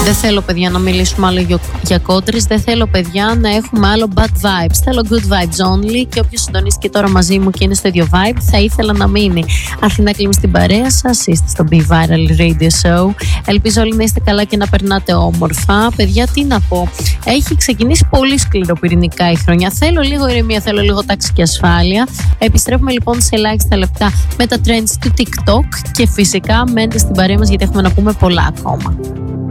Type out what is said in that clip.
Δεν θέλω, παιδιά, να μιλήσουμε άλλο για κόντρες. Δεν θέλω, παιδιά, να έχουμε άλλο bad vibes. Θέλω good vibes only. Και όποιος συντονίστηκε τώρα μαζί μου και είναι στο ίδιο vibe, θα ήθελα να μείνει. Αθηνά Κλίμη στην παρέα σας. Είστε στο Be Viral Radio Show. Ελπίζω όλοι να είστε καλά και να περνάτε όμορφα. Παιδιά, τι να πω. Έχει ξεκινήσει πολύ σκληροπυρηνικά η χρονιά. Θέλω λίγο ηρεμία, θέλω λίγο τάξη και ασφάλεια. Επιστρέφουμε λοιπόν σε ελάχιστα λεπτά με τα trends του TikTok. Και φυσικά μένετε στην παρέα μας γιατί έχουμε να πούμε πολλά ακόμα.